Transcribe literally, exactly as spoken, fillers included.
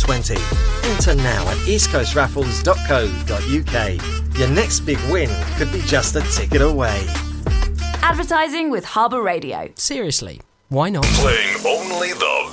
twenty. Enter now at east coast raffles dot co dot uk. Your next big win could be just a ticket away. Advertising with Harbour Radio. Seriously, why not? Playing only the